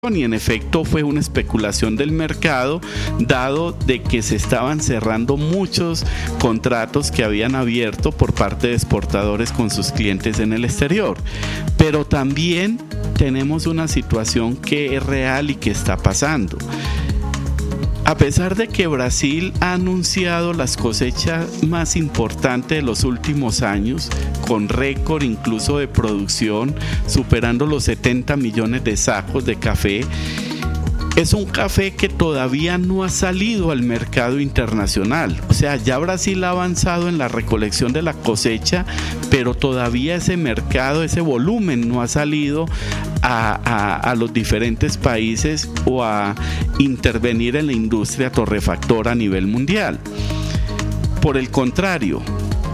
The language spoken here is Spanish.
y en efecto fue una especulación del mercado, dado de que se estaban cerrando muchos contratos que habían abierto por parte de exportadores con sus clientes en el exterior. Pero también tenemos una situación que es real y que está pasando. A pesar de que Brasil ha anunciado las cosechas más importantes de los últimos años, con récord incluso de producción, superando los 70 millones de sacos de café, es un café que todavía no ha salido al mercado internacional. O sea, ya Brasil ha avanzado en la recolección de la cosecha, pero todavía ese mercado, ese volumen no ha salido a los diferentes países o a intervenir en la industria torrefactora a nivel mundial. Por el contrario,